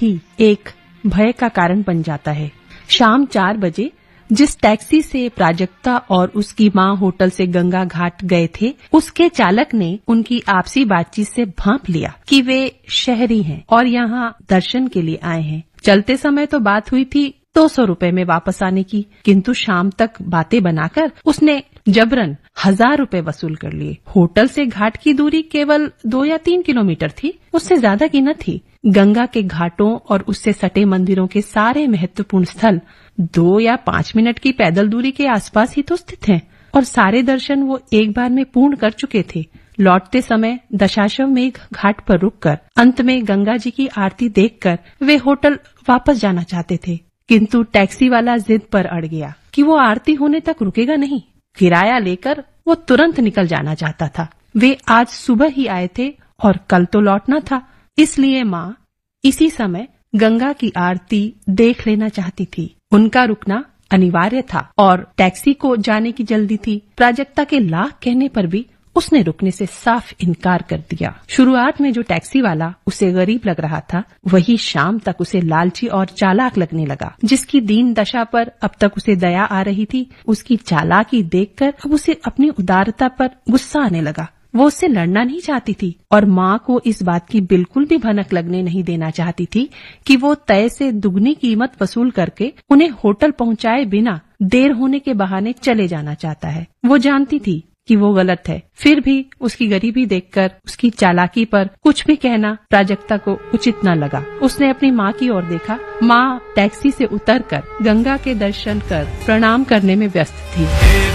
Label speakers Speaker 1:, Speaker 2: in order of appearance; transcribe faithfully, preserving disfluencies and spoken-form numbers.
Speaker 1: ही एक भय का कारण बन जाता है। शाम चार बजे जिस टैक्सी से प्राजक्ता और उसकी माँ होटल से गंगा घाट गए थे, उसके चालक ने उनकी आपसी बातचीत से भांप लिया कि वे शहरी हैं और यहाँ दर्शन के लिए आए हैं। चलते समय तो बात हुई थी दो सौ रुपए में वापस आने की, किंतु शाम तक बातें बनाकर उसने जबरन हजार रुपए वसूल कर लिए। होटल से घाट की दूरी केवल दो या तीन किलोमीटर थी, उससे ज्यादा की न थी। गंगा के घाटों और उससे सटे मंदिरों के सारे महत्वपूर्ण स्थल दो या पांच मिनट की पैदल दूरी के आसपास ही तो स्थित हैं, और सारे दर्शन वो एक बार में पूर्ण कर चुके थे। लौटते समय दशाश्वमेध घाट पर रुककर अंत में गंगा जी की आरती देखकर वे होटल वापस जाना चाहते थे, किंतु टैक्सी वाला जिद पर अड़ गया कि वो आरती होने तक रुकेगा नहीं। किराया लेकर वो तुरंत निकल जाना चाहता था। वे आज सुबह ही आए थे और कल तो लौटना था, इसलिए माँ इसी समय गंगा की आरती देख लेना चाहती थी। उनका रुकना अनिवार्य था और टैक्सी को जाने की जल्दी थी। प्राजक्ता के लाख कहने पर भी उसने रुकने से साफ इनकार कर दिया। शुरुआत में जो टैक्सी वाला उसे गरीब लग रहा था, वही शाम तक उसे लालची और चालाक लगने लगा। जिसकी दीन दशा पर अब तक उसे दया आ रही थी, उसकी चालाकी देखकर अब उसे अपनी उदारता पर गुस्सा आने लगा। वो उससे लड़ना नहीं चाहती थी और माँ को इस बात की बिल्कुल भी भनक लगने नहीं देना चाहती थी कि वो तय से दुगनी कीमत वसूल करके उन्हें होटल पहुँचाए बिना देर होने के बहाने चले जाना चाहता है। वो जानती थी कि वो गलत है, फिर भी उसकी गरीबी देखकर उसकी चालाकी पर कुछ भी कहना प्राजक्ता को उचित न लगा। उसने अपनी माँ की ओर देखा। माँ टैक्सी से उतरकर गंगा के दर्शन कर प्रणाम करने में व्यस्त थी।